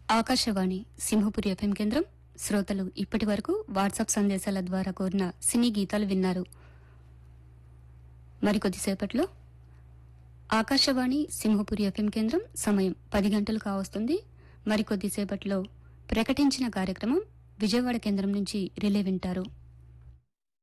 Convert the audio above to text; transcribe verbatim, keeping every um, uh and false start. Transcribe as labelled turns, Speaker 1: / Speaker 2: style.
Speaker 1: Akashvani Simhapuri FM కేంద్రం. శ్రోతలు ఇప్పటి వరకు వాట్సాప్ సందేశాల ద్వారా కోరిన సినీ గీతాలు విన్నారు. మరికొద్దిసేపట్లో ఆకాశవాణి సింహపురి ఎఫ్ఎం కేంద్రం సమయం పది గంటలు కావస్తుంది. మరికొద్దిసేపట్లో ప్రకటించిన కార్యక్రమం విజయవాడ కేంద్రం నుంచి రిలే వింటారు.